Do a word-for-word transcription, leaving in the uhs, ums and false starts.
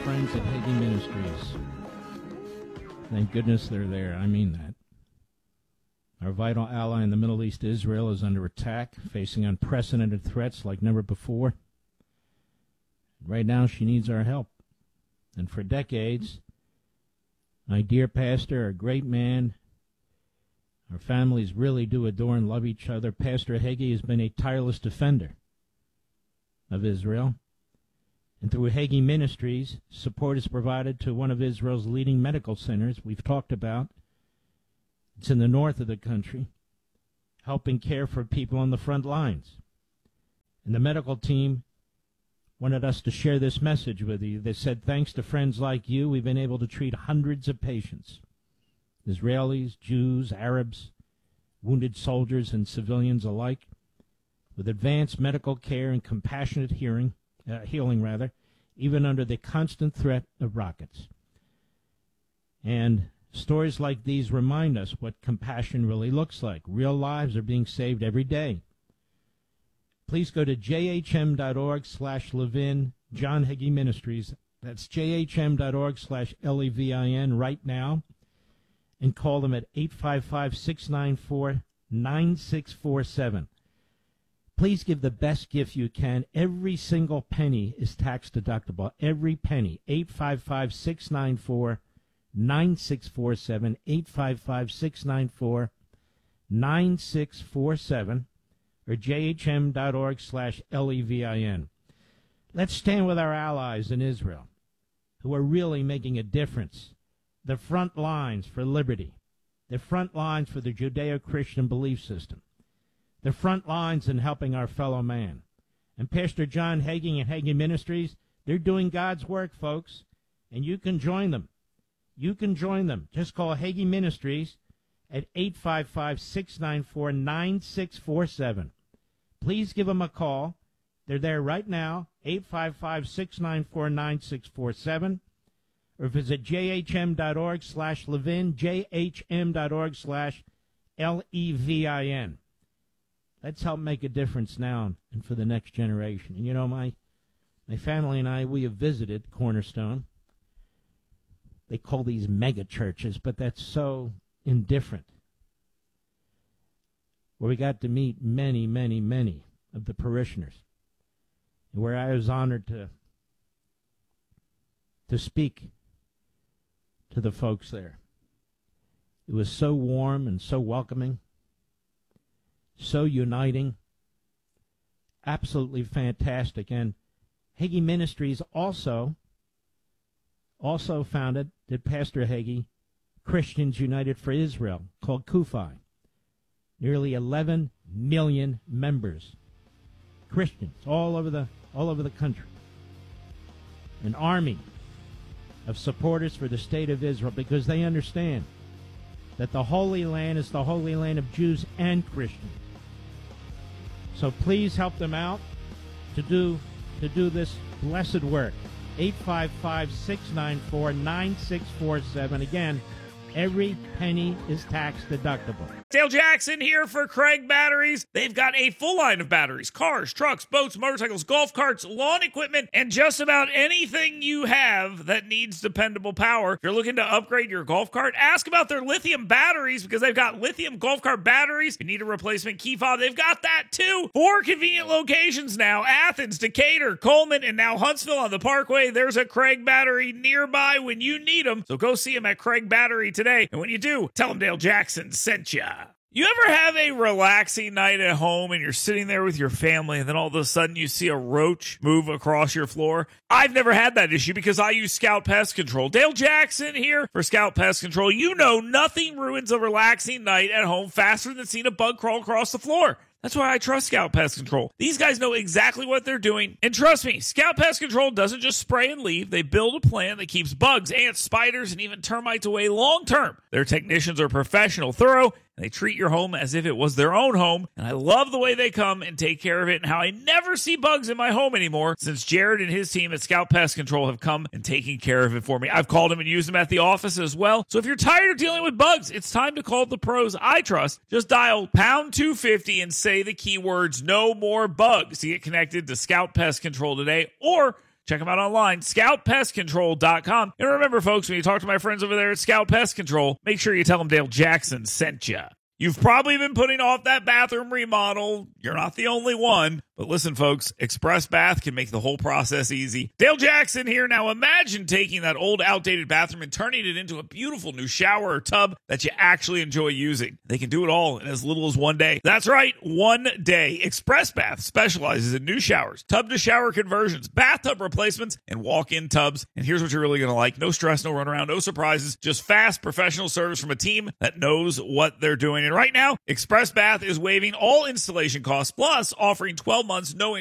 friends at Hagee Ministries. Thank goodness they're there. I mean that. Our vital ally in the Middle East, Israel, is under attack, facing unprecedented threats like never before. Right now, she needs our help. And for decades, my dear pastor, a great man, our families really do adore and love each other. Pastor Hagee has been a tireless defender of Israel. And through Hagee Ministries, support is provided to one of Israel's leading medical centers we've talked about. It's in the north of the country, helping care for people on the front lines. And the medical team wanted us to share this message with you. They said, thanks to friends like you, we've been able to treat hundreds of patients, Israelis, Jews, Arabs, wounded soldiers, and civilians alike, with advanced medical care and compassionate hearing, uh, healing, rather, even under the constant threat of rockets. And stories like these remind us what compassion really looks like. Real lives are being saved every day. Please go to jhm.org slash Levin, John Hagee Ministries. That's jhm.org slash L E V I N right now. And call them at eight five five, six nine four, nine six four seven. Please give the best gift you can. Every single penny is tax deductible. Every penny. eight five five, six nine four, nine six four seven. eight five five, six nine four, nine six four seven. Or jhm.org slash L E V I N. Let's stand with our allies in Israel who are really making a difference. The front lines for liberty. The front lines for the Judeo-Christian belief system. The front lines in helping our fellow man. And Pastor John Hagee and Hagee Ministries, they're doing God's work, folks. And you can join them. You can join them. Just call Hagee Ministries at eight five five, six nine four, nine six four seven. Please give them a call. They're there right now, eight five five, six nine four, nine six four seven. Or visit jhm.org slash Levin, jhm.org slash L E V I N. Let's help make a difference now and for the next generation. And you know, my, my family and I, we have visited Cornerstone. They call these mega churches, but that's so indifferent, where we got to meet many, many, many of the parishioners, and where I was honored to to speak to the folks there. It was so warm and so welcoming, so uniting, absolutely fantastic. And Hagee Ministries also, also founded, did Pastor Hagee, Christians United for Israel, called CUFI. Nearly eleven million members, Christians all over the all over the country. An army of supporters for the state of Israel, because they understand that the Holy Land is the Holy Land of Jews and Christians. So please help them out to do to do this blessed work. eight five five, six nine four, nine six four seven. Again, every penny is tax deductible. Dale Jackson here for Craig Batteries. They've got a full line of batteries, cars, trucks, boats, motorcycles, golf carts, lawn equipment, and just about anything you have that needs dependable power. If you're looking to upgrade your golf cart, ask about their lithium batteries, because they've got lithium golf cart batteries. If you need a replacement key fob, they've got that too. Four convenient locations now: Athens, Decatur, Coleman, and now Huntsville on the Parkway. There's a Craig Battery nearby when you need them. So go see them at Craig Battery today. And when you do, tell them Dale Jackson sent ya. You ever have a relaxing night at home and you're sitting there with your family and then all of a sudden you see a roach move across your floor? I've never had that issue because I use Scout Pest Control. Dale Jackson here for Scout Pest Control. You know nothing ruins a relaxing night at home faster than seeing a bug crawl across the floor. That's why I trust Scout Pest Control. These guys know exactly what they're doing. And trust me, Scout Pest Control doesn't just spray and leave. They build a plan that keeps bugs, ants, spiders, and even termites away long term. Their technicians are professional, thorough, and they treat your home as if it was their own home. And I love the way they come and take care of it, and how I never see bugs in my home anymore since Jared and his team at Scout Pest Control have come and taken care of it for me. I've called them and used them at the office as well. So if you're tired of dealing with bugs, it's time to call the pros I trust. Just dial pound two fifty and say the keywords "no more bugs" to get connected to Scout Pest Control today, or Check them out online, scout pest control dot com. And remember, folks, when you talk to my friends over there at Scout Pest Control, make sure you tell them Dale Jackson sent you. You've probably been putting off that bathroom remodel. You're not the only one. But listen, folks, Express Bath can make the whole process easy. Dale Jackson here. Now imagine taking that old, outdated bathroom and turning it into a beautiful new shower or tub that you actually enjoy using. They can do it all in as little as one day. That's right, one day. Express Bath specializes in new showers, tub-to-shower conversions, bathtub replacements, and walk-in tubs. And here's what you're really going to like. No stress, no runaround, no surprises, just fast, professional service from a team that knows what they're doing. And right now, Express Bath is waiving all installation costs, plus offering twelve months, no